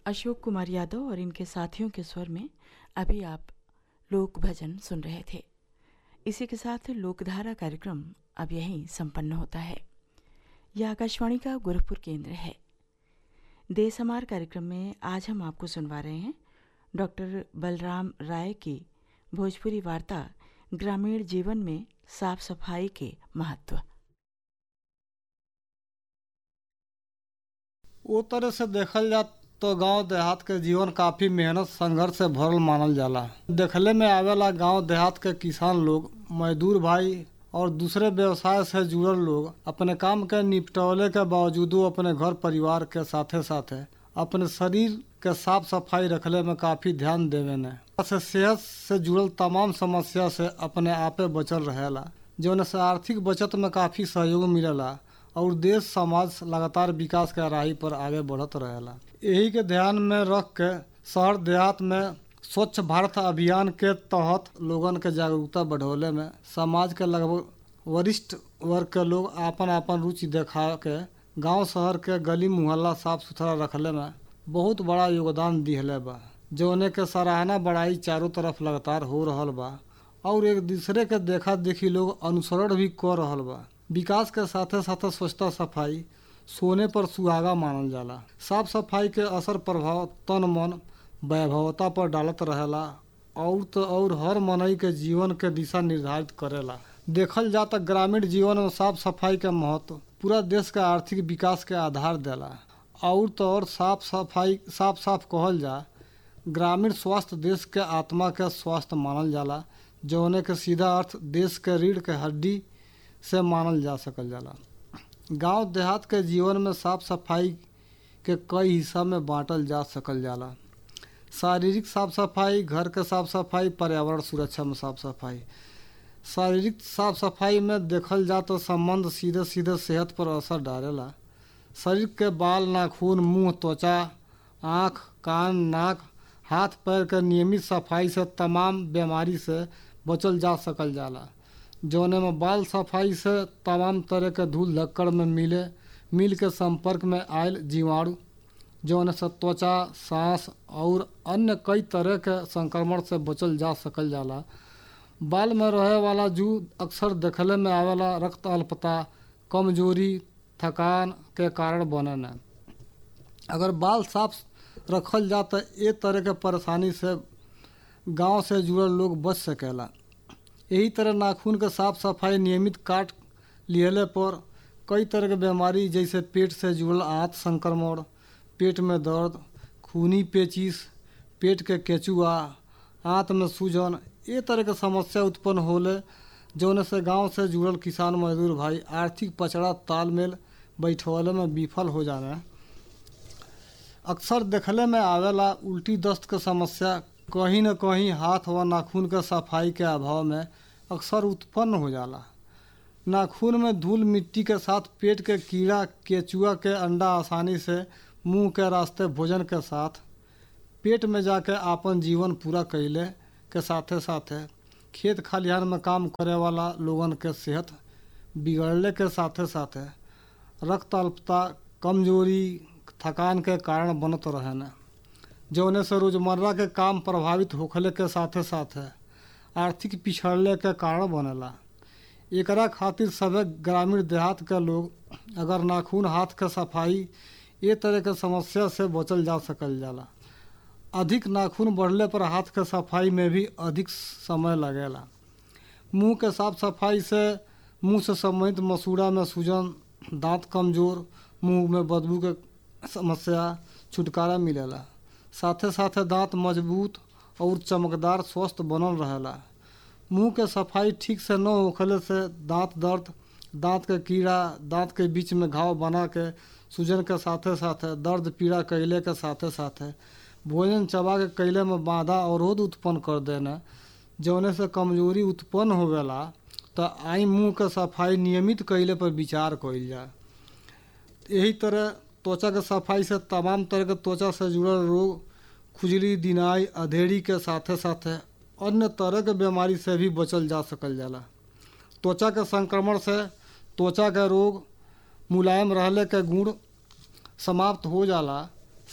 अशोक कुमार यादव और इनके साथियों के स्वर में अभी आप लोक भजन सुन रहे थे। इसी के साथ लोकधारा कार्यक्रम अब यहीं संपन्न होता है। यह आकाशवाणी का गोरखपुर केंद्र है। देश हमार कार्यक्रम में आज हम आपको सुनवा रहे हैं डॉक्टर बलराम राय की भोजपुरी वार्ता ग्रामीण जीवन में साफ सफाई के महत्व। वो तरह से देखल जात तो गांव देहात के जीवन काफी मेहनत संघर्ष से भरल मानल जाला। देखले में आवेला गांव देहात के किसान लोग, मजदूर भाई और दूसरे व्यवसाय से जुड़ल लोग अपने काम के निपटौले के बावजूदो अपने घर परिवार के साथे साथे अपने शरीर के साफ सफाई रखले में काफी ध्यान देवे ने से सेहत से जुड़ल तमाम समस्या से अपने आपे बचल रहेला, जौन से आर्थिक बचत में काफी सहयोग मिलेला और देश समाज लगातार विकास के राही पर आगे बढ़त रहेला। यही के ध्यान में रख के शहर देहात में स्वच्छ भारत अभियान के तहत लोगन के जागरूकता बढ़ाने में समाज के लगभग वरिष्ठ वर्ग के लोग आपन आपन रुचि देखा के गांव शहर के गली मुहल्ला साफ सुथरा रखले में बहुत बड़ा योगदान दिहले बा, जौने के सराहना बढ़ाई चारों तरफ लगातार हो रहल बा और एक दूसरे के देखा देखी लोग अनुसरण भी कर रहल बा। विकास के साथे साथे स्वच्छता सफाई सोने पर सुहागा मानल जाला। साफ सफाई के असर प्रभाव तन मन वैभवता पर डालत रहेला और हर मनई के जीवन के दिशा निर्धारित करेला। देखल जाता ग्रामीण जीवन में साफ सफाई के महत्व पूरा देश के आर्थिक विकास के आधार देला। और साफ कहल जा ग्रामीण स्वास्थ्य देश के आत्मा के स्वास्थ्य मानल जाला, जौने के सीधा अर्थ देश के रीढ़ के हड्डी से मानल जा सकल जाला। गांव देहात के जीवन में साफ सफाई के कई हिस्सा में बांटल जा सकल जाला। शारीरिक साफ सफाई, घर के साफ सफाई, पर्यावरण सुरक्षा में साफ सफाई। शारीरिक साफ सफाई में देखल जा तो संबंध सीधे सीधे सेहत पर असर डालेला। शरीर के बाल, नाखून, मुंह, त्वचा, आँख, कान, नाक, हाथ पैर के नियमित सफाई से तमाम बीमारी से बचल जा सकल जाला। जौने में बाल सफाई से तमाम तरह के धूल धक्कड़ में मिल के संपर्क में आयल जीवाणु, जौने से त्वचा, सांस और अन्य कई तरह के संक्रमण से बचल जा सकल जाला। बाल में रहे वाला जू अक्सर देखले में आवेला रक्त अल्पता, कमजोरी, थकान के कारण बनन। अगर बाल साफ रखल जा तो ये तरह के परेशानी से गांव से जुड़ल लोग बच सकेला। यही तरह नाखून के साफ सफाई नियमित काट लिहले पर कई तरह के बीमारी जैसे पेट से जुड़ल आंत संक्रमण, पेट में दर्द, खूनी पेचिश, पेट के केचुआ, आंत में सूजन, ये तरह के समस्या उत्पन्न होले, जौने से गांव से जुड़ल किसान मजदूर भाई आर्थिक पचड़ा तालमेल बैठवले में विफल हो जाने। अक्सर देखले में आवेला उल्टी दस्त के समस्या कहीं न कहीं हाथ व नाखून के सफाई के अभाव में अक्सर उत्पन्न हो जाला। नाखून में धूल मिट्टी के साथ पेट के कीड़ा केचुआ के अंडा आसानी से मुंह के रास्ते भोजन के साथ पेट में जाके आपन जीवन पूरा कैले के साथे साथे खेत खलिहान में काम करे वाला लोगन के सेहत बिगड़ले के साथे साथे रक्त अल्पता, कमजोरी, थकान के कारण बनत रहने, जौने से रोजमर्रा के काम प्रभावित होखले के साथे साथे आर्थिक पिछड़ले के कारण बनेला। एकरा खातिर सभे ग्रामीण देहात के लोग अगर नाखून, हाथ के सफाई, ये तरह के समस्या से बचल जा सकल जाला। अधिक नाखून बढ़ले पर हाथ के सफाई में भी अधिक समय लगेला। मुंह के साफ सफाई से मुंह से संबंधित मसूड़ा में सूजन, दांत कमजोर, मुंह में बदबू के समस्या छुटकारा मिलेला। साथे साथे दांत मजबूत और चमकदार स्वस्थ बनल रहेला। मुंह के सफाई ठीक से न होखले से दांत दर्द, दांत के कीड़ा, दांत के बीच में घाव बना के सूजन के साथे साथे दर्द पीड़ा कैले के साथे साथे भोजन चबा के कैले में बाधा अवरोध उत्पन्न कर देना, जौने से कमजोरी उत्पन्न होवेला। तो आई मुंह के सफाई नियमित कैले पर विचार कइल जाए। यही तरह त्वचा के सफाई से तमाम तरह के त्वचा से जुड़ल रोग, खुजली, दिनाई, अधेड़ी के साथे साथे अन्य तरह के बीमारी से भी बचल जा सकल जाला। त्वचा के संक्रमण से त्वचा के रोग, मुलायम रहले के गुण समाप्त हो जाला।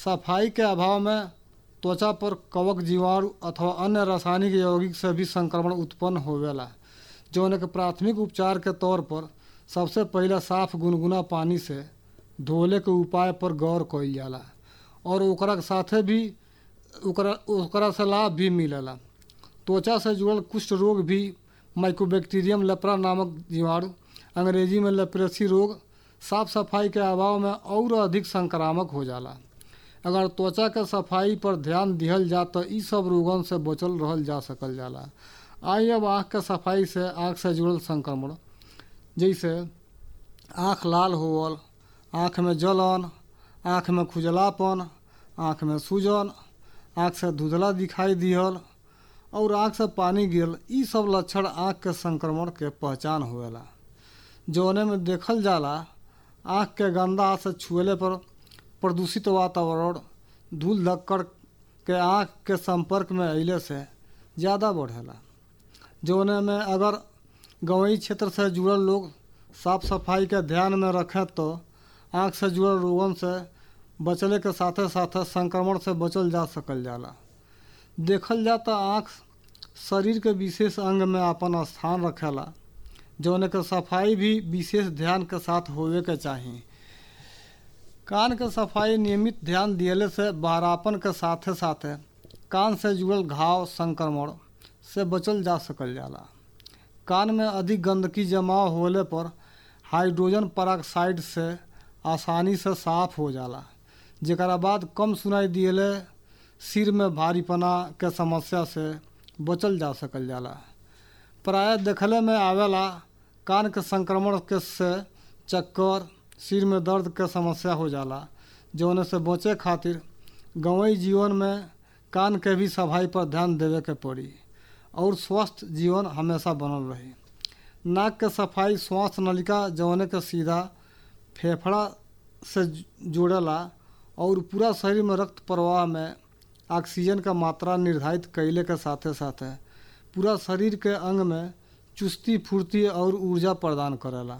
सफाई के अभाव में त्वचा पर कवक जीवाणु अथवा अन्य रासायनिक यौगिक से भी संक्रमण उत्पन्न होवेला, जौन के प्राथमिक उपचार के तौर पर सबसे पहले साफ गुनगुना पानी से धोले के उपाय पर गौर कइल जाला और ओकरा के साथे भी ओकरा से लाभ भी मिलेला। त्वचा से जुड़ल कुष्ठ रोग भी माइकोबैक्टीरियम लेप्रा नामक जीवाणु, अंग्रेजी में लेप्रेसी रोग, साफ सफाई के अभाव में और अधिक संक्रामक हो जाला। अगर त्वचा के सफाई पर ध्यान दिहल जा तो इ सब रोगन से बचल रहल जा सकल जाला। आई अब आँख के सफाई से आँख से जुड़ल संक्रमण, जैसे आँख लाल होवल, आँख में जलन, आँख में खुजलापन, आँख में सूजन, आँख से धुंधला दिखाई दिहल और आँख से पानी गिरल, इ सब लक्षण आँख के संक्रमण के पहचान होवेला। जौने में देखल जाला आँख के गंदा हाथ से छुएले पर प्रदूषित वातावरण धूल धक्कड़ के आँख के संपर्क में अइले से ज़्यादा बढ़ेला। जौने में अगर गाँवी क्षेत्र से जुड़ल लोग साफ सफाई के ध्यान में रखें तो आँख से जुड़ल रोगन से बचले के साथे साथे संक्रमण से बचल जा सकल जाला। देखल जा तो आँख शरीर के विशेष अंग में अपन स्थान रखेला, जौने के सफाई भी विशेष ध्यान के साथ होवे के चाही। कान के सफाई नियमित ध्यान दिएले से बहरापन के साथे साथे कान से जुड़ल घाव संक्रमण से बचल जा सकल जाला। कान में अधिक गंदगी जमा होले पर हाइड्रोजन पेरोक्साइड से आसानी से साफ हो जाला, जेकरा बाद कम सुनाई दिएले सिर में भारीपना के समस्या से बचल जा सकल जाला। प्रायः देखले में आवेला कान के संक्रमण के से चक्कर, सिर में दर्द के समस्या हो जाला, जौने से बचे खातिर गाँवी जीवन में कान के भी सफाई पर ध्यान देवे के पड़ी और स्वस्थ जीवन हमेशा बनल रही। नाक के सफाई श्वास नलिका जौने के सीधा फेफड़ा से जोड़ेला और पूरा शरीर में रक्त प्रवाह में ऑक्सीजन का मात्रा निर्धारित कइले के साथे साथे पूरा शरीर के अंग में चुस्ती फुर्ती और ऊर्जा प्रदान करेला।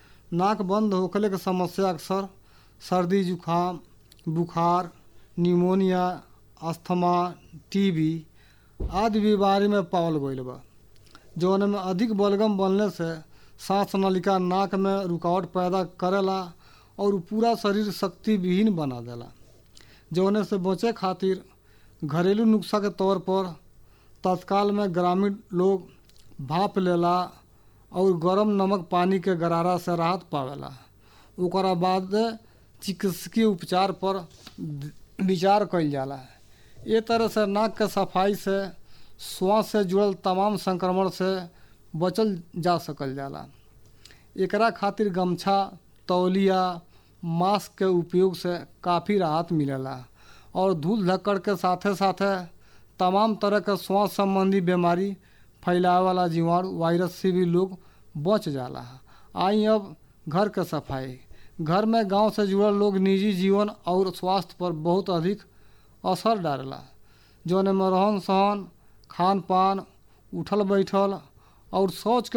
नाक बंद होखले के समस्या अक्सर सर्दी जुखाम, बुखार, निमोनिया, अस्थमा, टीबी आदि बीमारी में पावल गइल बा, जौन में अधिक बलगम बनने से सांस नलिका नाक में रुकावट पैदा करेला और पूरा शरीर शक्ति विहीन बना देला। जौने से बचे खातिर घरेलू नुस्खा के तौर पर तत्काल में ग्रामीण लोग भाप लेला और गरम नमक पानी के गरारा से राहत पावेला। ओकरा बाद चिकित्सकीय उपचार पर विचार कइल जाला। ये तरह से नाक के सफाई से श्वास से जुड़ल तमाम संक्रमण से बचल जा सकल जाला। एकरा खातिर गमछा, तौलिया, मास्क के उपयोग से काफ़ी राहत मिलेला और धूल धक्कड़ के साथे साथे तमाम तरह के श्वास संबंधी बीमारी फैलावे वाला जीवाणु वायरस से भी लोग बच जाला। आई अब घर के सफाई। घर में गांव से जुड़ल लोग निजी जीवन और स्वास्थ्य पर बहुत अधिक असर डालेला, जौने में रहन सहन, खान पान, उठल बैठल और शौच के